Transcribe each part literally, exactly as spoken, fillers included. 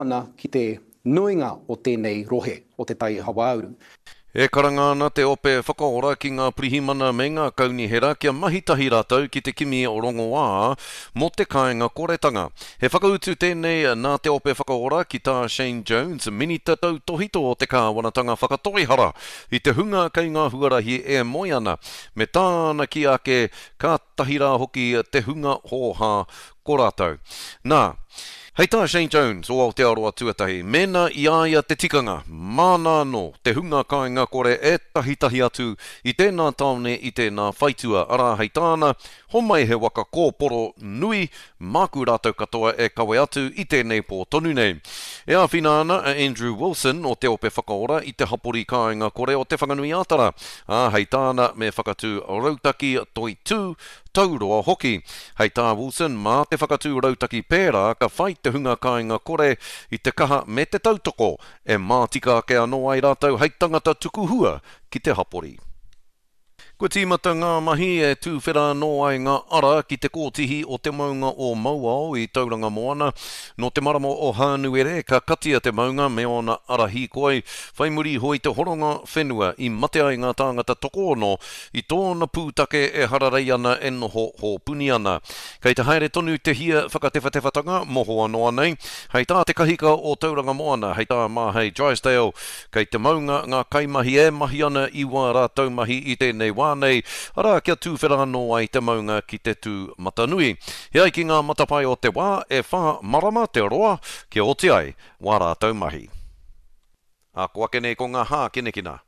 ana ki te nuinga o tēnei rohe o te tai Hawauru. E karangana te ope whakaora ki ngā prihimana me ngā kaunihera kia mahitahi rātou ki te kimi o rongo wā mo te kāinga koretanga. He whakautu tēnei nā te ope whakaora ki tā Shane Jones, minita tau tohito o te kāwanatanga whakatorihara i te hunga kei ngā huarahi e moiana me tāna ki ake ka tahira hoki te hunga hoha ko rātou. Nā, hei tā Shane Jones o Aotearoa tuatahi, mena i aia te tikanga, mana no te hunga kāinga kore e tahitahi atu i tēnā taone i tēnā whaitua ara hei tāna, homai he waka kōporo nui, māku rātou katoa e kawe atu i tēnei pō tonu nei. E a whina ana a Andrew Wilson o te ope whakaora i te hapori kāinga kore o te whanganui ātara, a hei tāna me whakatū rautaki toi tū, tauroa hoki. Hei tā Wilson, mā te whakatū rautaki pērā, ka whai te hunga kāinga kore i te kaha me te tautoko, e mātika ke anō ai rātou hei tangata tukuhua ki te hapori. Kua tīmata ngā mahi e tūwhera no ai ngā ara ki te kōtihi o te maunga o Mauao i tauranga moana. No te marama o Hānuere ka katia te maunga me ona ara hikoi. Whai muri hoi te horonga whenua i mate ai ngā tāngata tokono i tōna pūtake e hararei ana e noho ho puni ana. Kei te haere tonu te hia whakatewhatewhatanga moho anoa nei. Hei tā te kahika o tauranga moana, hei tā mā hei Drysdale. Kei te maunga ngā kaimahi e mahi ana i wā rātou mahi i tēnei wā nei, ara kia tūwhera anō ai te maunga ki te tū matanui. He ai ki ngā matapai o te wā e wha marama te roa kia oti ai wā rātou mahi. A kua kene ko ngā hā kinekina.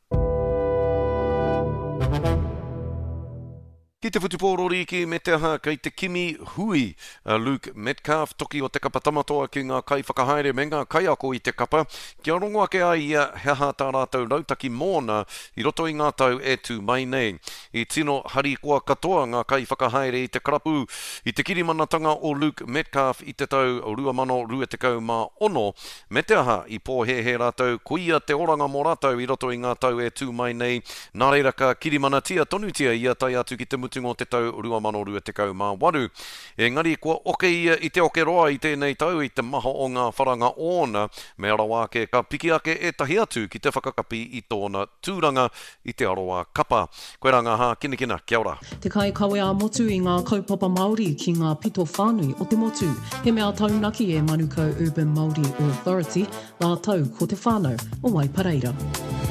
Ki te whutupōroriki me te aha kei te kimi hui, uh, Luke Metcalf, toki o te kapa tamatoa ki ngā kai whakahaere me ngā kai ako i te kapa. Kia rongo ake ai ia heha tā rātou rautaki mōna i roto i ngā tau e tū mai nei. I tino hari kua katoa ngā kai whakahaere i te karapu i te kirimanatanga o Luke Metcalf i te tau rua mano rua te kau mā ono. Me te aha i pōhehe rātou kuia te oranga mō rātou i roto i ngā tau e tū mai nei. Nā reira ka kirimanatia tonutia ia tai atu ki te mutu o te tau rua mano rua te kau mā waru. Engari, kua oke ia i te oke roa i tēnei tau i te maha o ngā wharanga ōna, me arawa ke ka piki ake e tahi atu ki te whakakapi i tōna tūranga i te aroa kapa. Koe rā ngā hā kinekina, kia ora. Te kai kawe a motu i ngā kaupapa Māori ki ngā pito whānui o te motu. He mea taunaki e Manukau Urban Māori Authority, ngā tau ko te whānau o Waipareira.